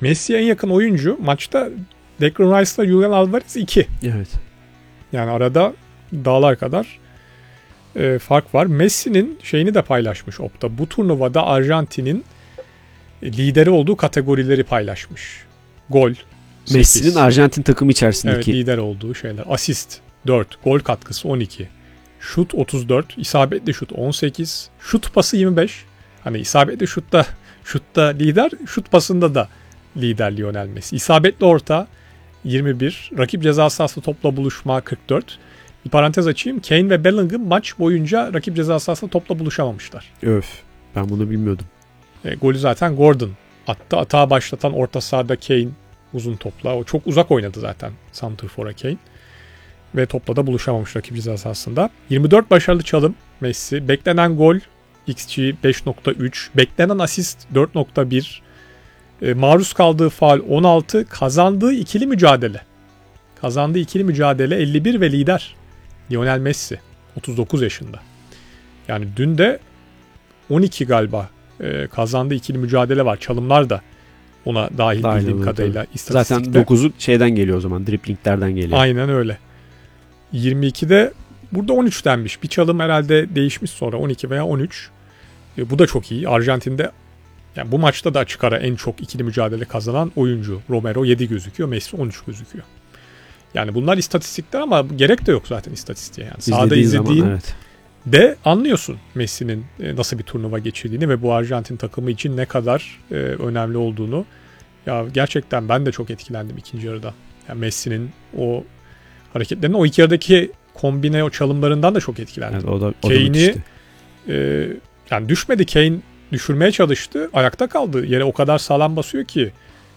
Messi'ye en yakın oyuncu maçta Declan Rice'la Julian Alvarez 2. Evet. Yani arada dağlar kadar fark var. Messi'nin şeyini de paylaşmış Opta. Bu turnuvada Arjantin'in lideri olduğu kategorileri paylaşmış. Gol 8. Messi'nin Arjantin takımı içerisindeki. Evet, lider olduğu şeyler. Asist 4, gol katkısı 12, şut 34, isabetli şut 18, şut pası 25. Hani isabetli şutta lider, şut pasında da lider Lionel Messi. İsabetli orta 21, rakip ceza sahası topla buluşma 44. Bir parantez açayım. Kane ve Bellingham maç boyunca rakip ceza sahasında topla buluşamamışlar. Öf. Ben bunu bilmiyordum. Golü zaten Gordon attı. Atağı başlatan orta sahada Kane uzun topla. O çok uzak oynadı zaten santrfora Kane. Ve topla da buluşamamış rakip ceza sahasında. 24 başarılı çalım Messi. Beklenen gol XG 5.3. Beklenen asist 4.1. Maruz kaldığı faul 16. Kazandığı ikili mücadele 51 ve lider Lionel Messi 39 yaşında. Yani dün de 12 galiba kazandığı ikili mücadele var. Çalımlar da ona dahil bildiğim kadarıyla istatistikte. Zaten 9'u şeyden geliyor o zaman. Driplinglerden geliyor. Aynen öyle. 22'de burada 13 denmiş. Bir çalım herhalde değişmiş sonra 12 veya 13. Bu da çok iyi. Arjantin'de yani bu maçta da açık ara en çok ikili mücadele kazanan oyuncu. Romero 7 gözüküyor. Messi 13 gözüküyor. Yani bunlar istatistikler ama gerek de yok zaten istatistiğe. Yani sahada izlediğin zaman, evet. de anlıyorsun Messi'nin nasıl bir turnuva geçirdiğini ve bu Arjantin takımı için ne kadar önemli olduğunu. Ya gerçekten ben de çok etkilendim ikinci yarıda. Yani Messi'nin o hareketlerinden, o iki yarıdaki kombine o çalımlarından da çok etkilendim. Evet, o da Kane'i yani düşmedi. Kane düşürmeye çalıştı. Ayakta kaldı. Yere o kadar sağlam basıyor ki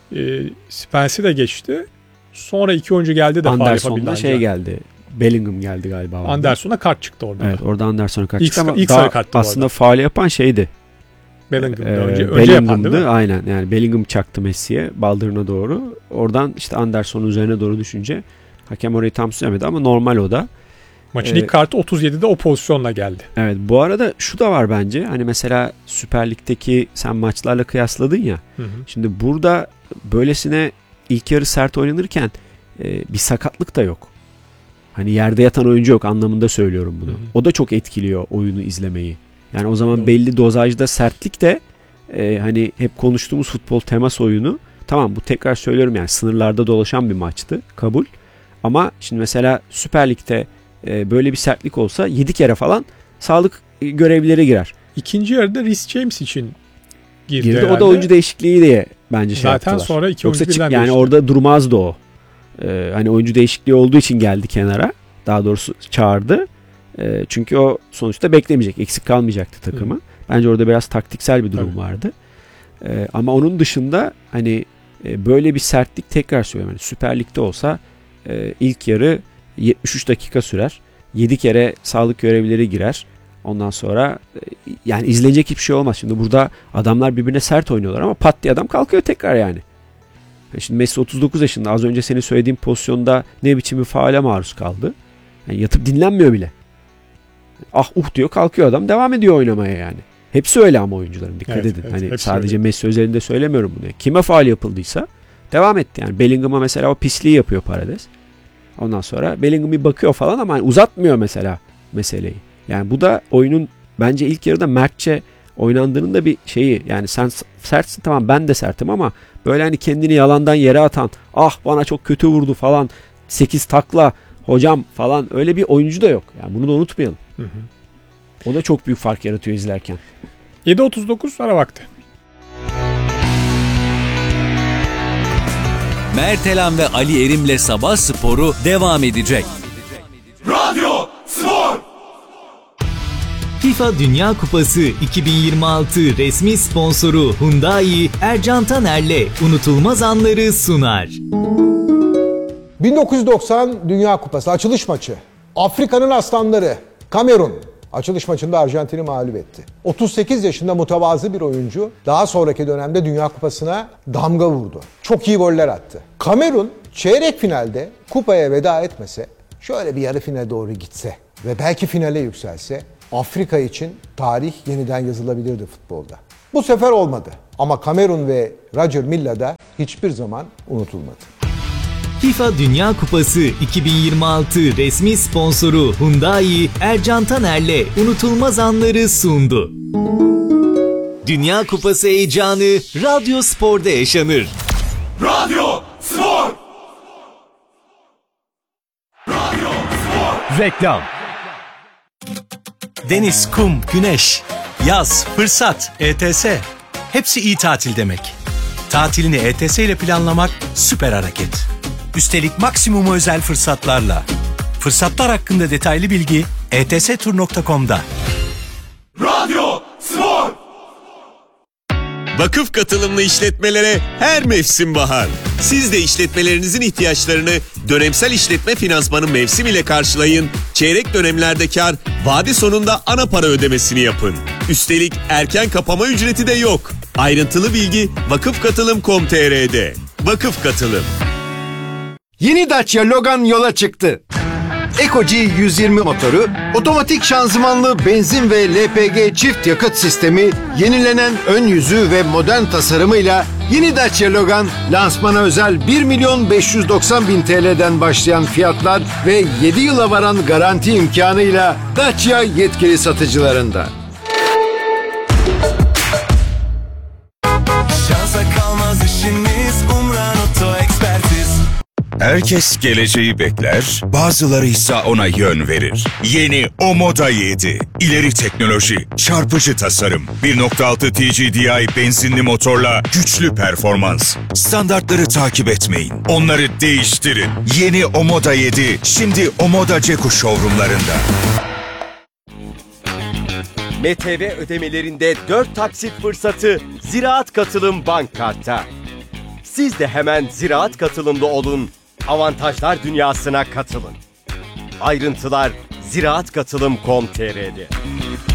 Spence'i de geçti. Sonra iki oyuncu geldi de Anderson'da geldi. Bellingham geldi galiba. Anderson'a kart çıktı orada. Evet, orada Anderson'a kart çıktı ama ilk sarı karttı aslında faul yapan şeydi. Bellingham'dı. Önce yapan değil mi? Aynen. Yani Bellingham çaktı Messi'ye baldırına doğru. Oradan işte Anderson'un üzerine doğru düşünce hakem orayı tam süzemedi ama normal o da. Maçın ilk kartı 37'de o pozisyonla geldi. Evet, bu arada şu da var bence. Hani mesela Süper Lig'deki sen maçlarla kıyasladın ya. Hı. Şimdi burada böylesine ilk yarı sert oynanırken bir sakatlık da yok. Hani yerde yatan oyuncu yok anlamında söylüyorum bunu. Hı. O da çok etkiliyor oyunu izlemeyi. Yani o zaman belli dozajda sertlik de hani hep konuştuğumuz futbol temas oyunu. Tamam, bu tekrar söylüyorum yani sınırlarda dolaşan bir maçtı. Kabul. Ama şimdi mesela Süper Lig'de böyle bir sertlik olsa 7 kere falan sağlık görevlileri girer. İkinci yarıda Reece James için girdi herhalde. O da oyuncu değişikliği diye bence şey zaten yaptılar. Sonra iki oyuncu birden yani değişti. orada durmazdı o. Hani oyuncu değişikliği olduğu için geldi kenara. Daha doğrusu çağırdı. Çünkü o sonuçta beklemeyecek. Eksik kalmayacaktı takımı. Hı. Bence orada biraz taktiksel bir durum vardı. Ama onun dışında hani böyle bir sertlik tekrar söylüyorum. Yani Süper Lig'de olsa ilk yarı 73 dakika sürer. 7 kere sağlık görevlileri girer. Ondan sonra yani izlenecek hiçbir şey olmaz. Şimdi burada adamlar birbirine sert oynuyorlar ama pat diye adam kalkıyor tekrar yani. Şimdi Messi 39 yaşında, az önce senin söylediğin pozisyonda ne biçim bir faale maruz kaldı. Yani yatıp dinlenmiyor bile. Ah diyor, kalkıyor adam, devam ediyor oynamaya yani. Hepsi öyle ama oyuncuların, dikkat edin. Hani sadece öyle. Messi özelinde söylemiyorum bunu. Kime faal yapıldıysa devam etti yani. Bellingham'a mesela o pisliği yapıyor Paredes. Ondan sonra Bellingham bir bakıyor falan ama uzatmıyor mesela meseleyi. Yani bu da oyunun bence ilk yarıda mertçe oynandığının da bir şeyi. Yani sen sertsin, tamam, ben de sertim ama böyle hani kendini yalandan yere atan, ah bana çok kötü vurdu falan, 8 takla hocam falan, öyle bir oyuncu da yok. Yani bunu da unutmayalım. Hı hı. O da çok büyük fark yaratıyor izlerken. 7.39 ara vakti. Mertelan ve Ali Erim'le Sabah Sporu devam edecek. Radyo Spor! FIFA Dünya Kupası 2026 resmi sponsoru Hyundai, Ercan Taner'le unutulmaz anları sunar. 1990 Dünya Kupası açılış maçı. Afrika'nın aslanları Kamerun açılış maçında Arjantin'i mağlup etti. 38 yaşında mütevazı bir oyuncu daha sonraki dönemde Dünya Kupası'na damga vurdu. Çok iyi goller attı. Kamerun çeyrek finalde kupaya veda etmese, şöyle bir yarı finale doğru gitse ve belki finale yükselse, Afrika için tarih yeniden yazılabilirdi futbolda. Bu sefer olmadı. Ama Kamerun ve Roger Milla'da hiçbir zaman unutulmadı. FIFA Dünya Kupası 2026 resmi sponsoru Hyundai Ercan Taner'le unutulmaz anları sundu. Dünya Kupası heyecanı Radyo Spor'da yaşanır. Radyo Spor. Radyo Spor. Reklam. Deniz, kum, güneş, yaz, fırsat, ETS. Hepsi iyi tatil demek. Tatilini ETS ile planlamak süper hareket. Üstelik maksimum özel fırsatlarla. Fırsatlar hakkında detaylı bilgi etstur.com'da. Radyo Spor. Vakıf katılımlı işletmelere her mevsim bahar. Siz de işletmelerinizin ihtiyaçlarını dönemsel işletme finansmanı mevsim ile karşılayın. Çeyrek dönemlerde kar, vade sonunda ana para ödemesini yapın. Üstelik erken kapama ücreti de yok. Ayrıntılı bilgi vakıfkatılım.com.tr'de. Vakıf Katılım. Yeni Dacia Logan yola çıktı. Eco-G 120 motoru, otomatik şanzımanlı benzin ve LPG çift yakıt sistemi, yenilenen ön yüzü ve modern tasarımıyla yeni Dacia Logan, lansmana özel 1.590.000 TL'den başlayan fiyatlar ve 7 yıla varan garanti imkanıyla Dacia yetkili satıcılarında. Şansa kalmaz işiniz, Umran Oto Ekspertiz. Herkes geleceği bekler, bazıları ise ona yön verir. Yeni Omoda 7. İleri teknoloji, çarpıcı tasarım, 1.6 TGDI benzinli motorla güçlü performans. Standartları takip etmeyin, onları değiştirin. Yeni Omoda 7, şimdi Omoda Ceku showroomlarında. MTV ödemelerinde 4 taksit fırsatı Ziraat Katılım Bank Kart'ta. Siz de hemen Ziraat Katılım'da olun, avantajlar dünyasına katılın. Ayrıntılar ziraatkatılım.com.tr'de.